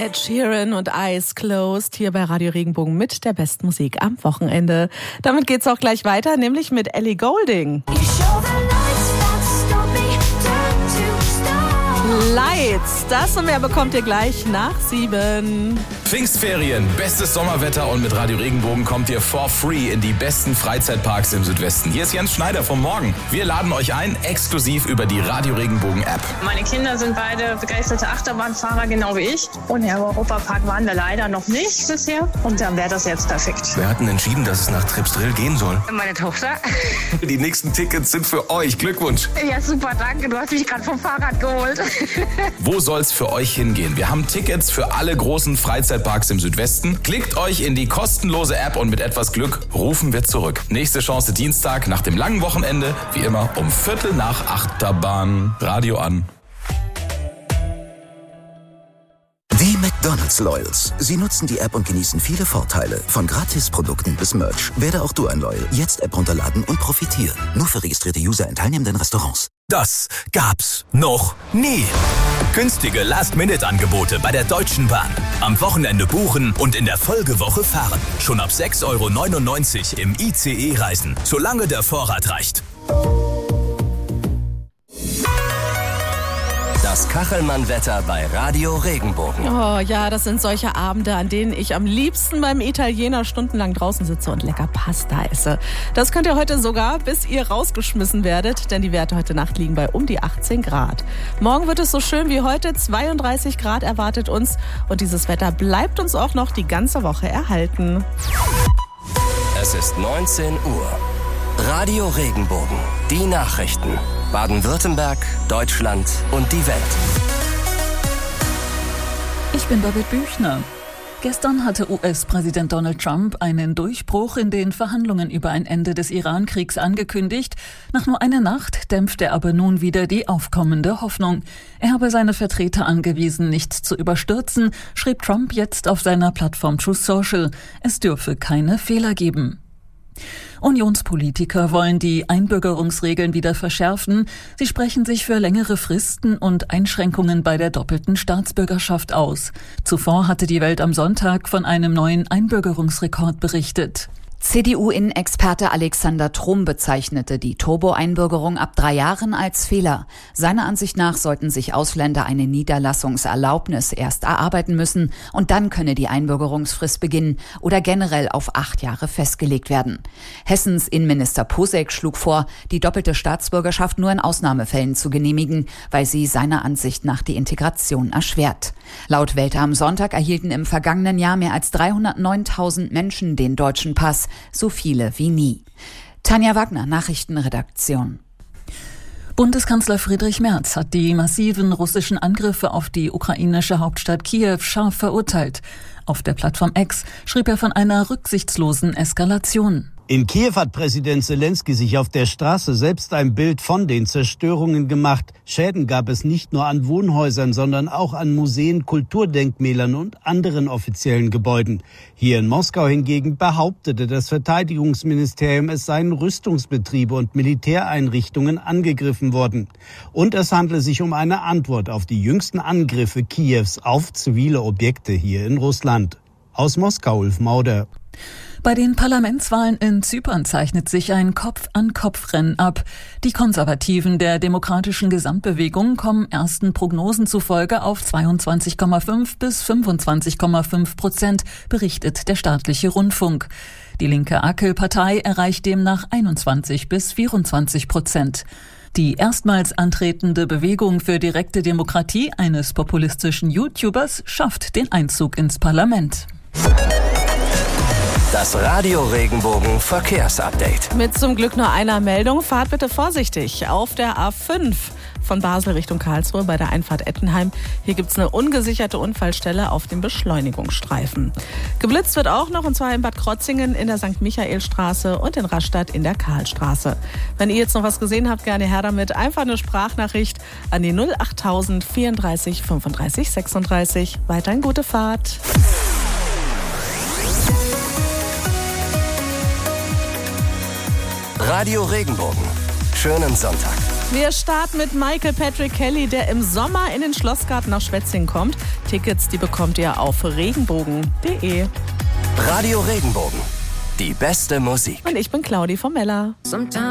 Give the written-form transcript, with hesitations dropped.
Ed Sheeran und Eyes Closed hier bei Radio Regenbogen mit der besten Musik am Wochenende. Damit geht's auch gleich weiter, nämlich mit Ellie Goulding. Lights, das und mehr bekommt ihr gleich nach 7. Pfingstferien, bestes Sommerwetter und mit Radio Regenbogen kommt ihr for free in die besten Freizeitparks im Südwesten. Hier ist Jens Schneider vom Morgen. Wir laden euch ein, exklusiv über die Radio Regenbogen App. Meine Kinder sind beide begeisterte Achterbahnfahrer, genau wie ich. Und im Europapark waren wir leider noch nicht bisher. Und dann wäre das jetzt perfekt. Wir hatten entschieden, dass es nach Tripsdrill gehen soll. Meine Tochter. Die nächsten Tickets sind für euch. Glückwunsch. Ja, super, danke. Du hast mich gerade vom Fahrrad geholt. Wo soll's für euch hingehen? Wir haben Tickets für alle großen Freizeitparks im Südwesten. Klickt euch in die kostenlose App und mit etwas Glück rufen wir zurück. Nächste Chance Dienstag nach dem langen Wochenende, wie immer um 7:45 Achterbahn. Radio an. Die McDonald's Loyals. Sie nutzen die App und genießen viele Vorteile. Von Gratisprodukten bis Merch. Werde auch du ein Loyal. Jetzt App runterladen und profitieren. Nur für registrierte User in teilnehmenden Restaurants. Das gab's noch nie. Günstige Last-Minute-Angebote bei der Deutschen Bahn. Am Wochenende buchen und in der Folgewoche fahren. Schon ab 6,99 € im ICE reisen, solange der Vorrat reicht. Das Kachelmann-Wetter bei Radio Regenbogen. Oh ja, das sind solche Abende, an denen ich am liebsten beim Italiener stundenlang draußen sitze und lecker Pasta esse. Das könnt ihr heute sogar, bis ihr rausgeschmissen werdet, denn die Werte heute Nacht liegen bei um die 18 Grad. Morgen wird es so schön wie heute, 32 Grad erwartet uns und dieses Wetter bleibt uns auch noch die ganze Woche erhalten. Es ist 19 Uhr. Radio Regenbogen. Die Nachrichten. Baden-Württemberg, Deutschland und die Welt. Ich bin David Büchner. Gestern hatte US-Präsident Donald Trump einen Durchbruch in den Verhandlungen über ein Ende des Iran-Kriegs angekündigt. Nach nur einer Nacht dämpft er aber nun wieder die aufkommende Hoffnung. Er habe seine Vertreter angewiesen, nicht zu überstürzen, schrieb Trump jetzt auf seiner Plattform Truth Social. Es dürfe keine Fehler geben. Unionspolitiker wollen die Einbürgerungsregeln wieder verschärfen. Sie sprechen sich für längere Fristen und Einschränkungen bei der doppelten Staatsbürgerschaft aus. Zuvor hatte die Welt am Sonntag von einem neuen Einbürgerungsrekord berichtet. CDU-Innenexperte Alexander Trom bezeichnete die Turbo-Einbürgerung ab 3 Jahren als Fehler. Seiner Ansicht nach sollten sich Ausländer eine Niederlassungserlaubnis erst erarbeiten müssen und dann könne die Einbürgerungsfrist beginnen oder generell auf 8 Jahre festgelegt werden. Hessens Innenminister Posek schlug vor, die doppelte Staatsbürgerschaft nur in Ausnahmefällen zu genehmigen, weil sie seiner Ansicht nach die Integration erschwert. Laut Welt am Sonntag erhielten im vergangenen Jahr mehr als 309.000 Menschen den deutschen Pass, so viele wie nie. Tanja Wagner, Nachrichtenredaktion. Bundeskanzler Friedrich Merz hat die massiven russischen Angriffe auf die ukrainische Hauptstadt Kiew scharf verurteilt. Auf der Plattform X schrieb er von einer rücksichtslosen Eskalation. In Kiew hat Präsident Selenskyj sich auf der Straße selbst ein Bild von den Zerstörungen gemacht. Schäden gab es nicht nur an Wohnhäusern, sondern auch an Museen, Kulturdenkmälern und anderen offiziellen Gebäuden. Hier in Moskau hingegen behauptete das Verteidigungsministerium, es seien Rüstungsbetriebe und Militäreinrichtungen angegriffen worden. Und es handle sich um eine Antwort auf die jüngsten Angriffe Kiews auf zivile Objekte hier in Russland. Aus Moskau, Ulf Mauder. Bei den Parlamentswahlen in Zypern zeichnet sich ein Kopf-an-Kopf-Rennen ab. Die Konservativen der demokratischen Gesamtbewegung kommen ersten Prognosen zufolge auf 22,5 bis 25,5%, berichtet der staatliche Rundfunk. Die linke AKEL-Partei erreicht demnach 21 bis 24%. Die erstmals antretende Bewegung für direkte Demokratie eines populistischen YouTubers schafft den Einzug ins Parlament. Das Radio Regenbogen Verkehrsupdate. Mit zum Glück nur einer Meldung. Fahrt bitte vorsichtig. Auf der A5 von Basel Richtung Karlsruhe bei der Einfahrt Ettenheim. Hier gibt es eine ungesicherte Unfallstelle auf dem Beschleunigungsstreifen. Geblitzt wird auch noch, und zwar in Bad Krotzingen in der St. Michaelstraße und in Rastatt in der Karlstraße. Wenn ihr jetzt noch was gesehen habt, gerne her damit. Einfach eine Sprachnachricht an die 08000 34 35 36. Weiterhin gute Fahrt. Radio Regenbogen. Schönen Sonntag. Wir starten mit Michael Patrick Kelly, der im Sommer in den Schlossgarten nach Schwetzingen kommt. Tickets, die bekommt ihr auf regenbogen.de. Radio Regenbogen, die beste Musik. Und ich bin Claudi vom Meller.